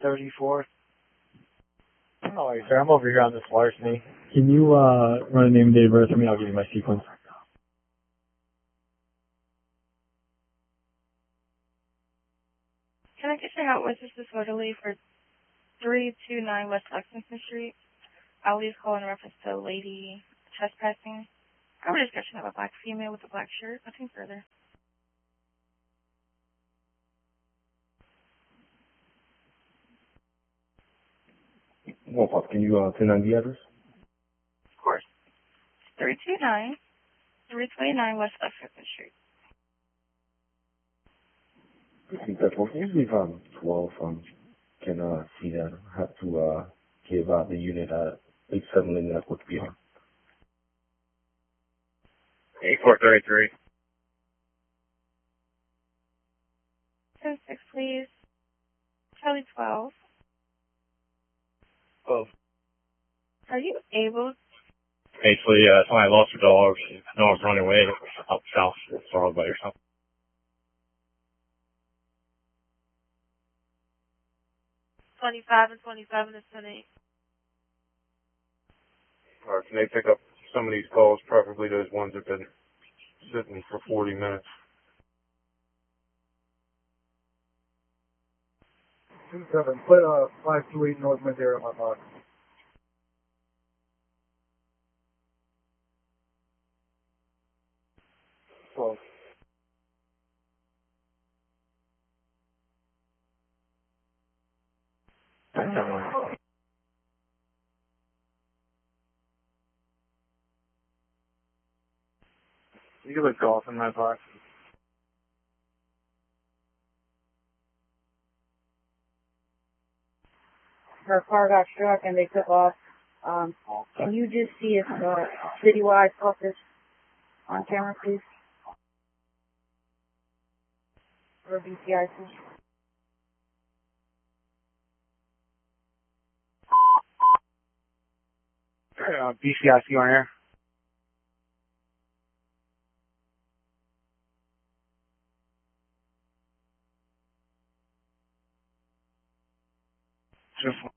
34th. Oh, sir, I'm over here on this larceny. Can you run a name and date of birth for me? I'll give you my sequence. Can I get your help with this disorderly for 329 West Lexington Street? Ali is calling in reference to a lady trespassing. Cover description of a black female with a black shirt. Nothing further. Well, Pop, can you send on the address? Of course. 329 West Lexington Street. I think that's what usually around 12 can see that. I have to give the unit 87 in that would be on. 8433. 10-6, please. Charlie 12. Oh. Are you able? Basically, somebody lost their dog. No one's running away up south. Sorry by yourself. $25 and $27 is 10-8. All right, can they pick up some of these calls, preferably those ones that have been sitting for 40 minutes? 27. Put 528 North Madera in my box. Well, You look golf in my box. Her car got struck and they took off. Can you just see if Citywide caught this on camera, please? Or BCIC? BCIC on air. Just